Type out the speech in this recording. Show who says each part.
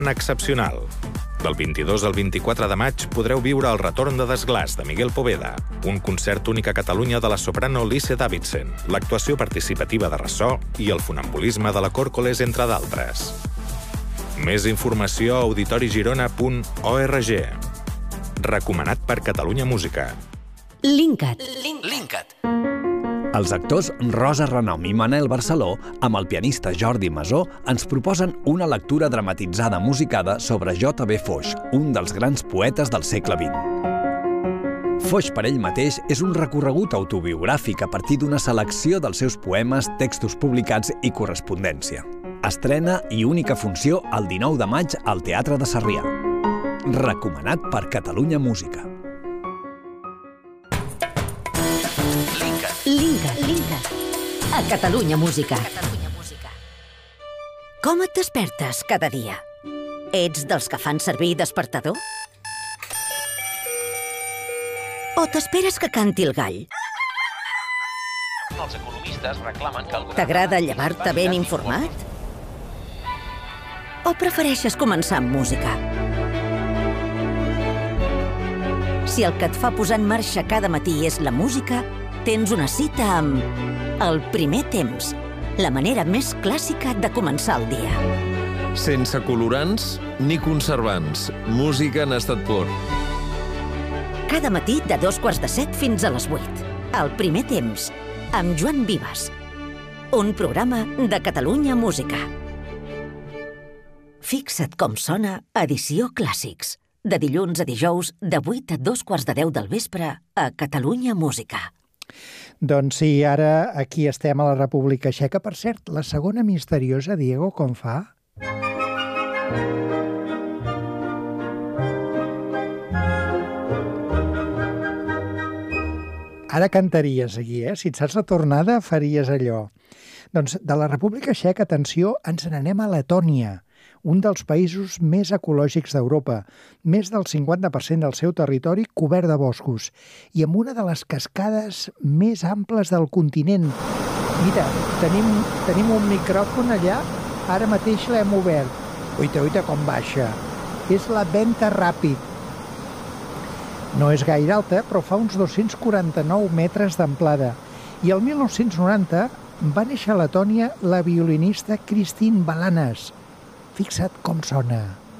Speaker 1: excepcional. Del 22 al 24 de maig podreu viure el retorn de Desglaç de Miguel Poveda, un concert únic a Catalunya de la soprano Lise Davidson, l'actuació participativa de ressò i el funambulisme de la Còrcoles, entre d'altres. Més informació a auditorigirona.org. Recomanat per Catalunya Música.
Speaker 2: Linkat.
Speaker 3: Els actors Rosa Renom i Manel Barceló, amb el pianista Jordi Masó, ens proposen una lectura dramatitzada musicada sobre J.B. Foix, un dels grans poetes del segle XX. Foix per ell mateix és un recorregut autobiogràfic a partir d'una selecció dels seus poemes, textos publicats i correspondència. Estrena i única funció el 19 de maig al Teatre de Sarrià. Recomanat per Catalunya Música.
Speaker 2: Linkat. A Catalunya Música. Com et despertes cada dia? Ets dels que fan servir despertador? O t'esperes que canti el gall?
Speaker 4: Els economistes reclamen que...
Speaker 2: T'agrada llevar-te ben informat? O prefereixes començar amb música? Si el que et fa posar en marxa cada matí és la música, tens una cita amb El Primer Temps, la manera més clàssica de començar el dia.
Speaker 5: Sense colorants ni conservants. Música en estat pur.
Speaker 2: Cada matí de 6:45 fins a les 8. El Primer Temps, amb Joan Vives. Un programa de Catalunya Música. Fixa't com sona Edició Clàssics. De dilluns a dijous, de 8 a 2:15 del vespre, a Catalunya Música.
Speaker 6: Doncs sí, ara aquí estem a la República Txeca. Per cert, la segona misteriosa, Diego, com fa? Ara cantaries aquí, Si et saps la tornada, faries allò. Doncs de la República Txeca, atenció, ens n'anem a Letònia, un dels països més ecològics d'Europa, més del 50% del seu territori cobert de boscos i amb una de les cascades més amples del continent. Mira, tenim un micròfon allà, ara mateix l'hem obert. Uita, com baixa. És la Venta Ràpid. No és gaire alta, però fa uns 249 metres d'amplada. I el 1990 va néixer a Letònia la violinista Kristin Balanas. Fixa't com sona.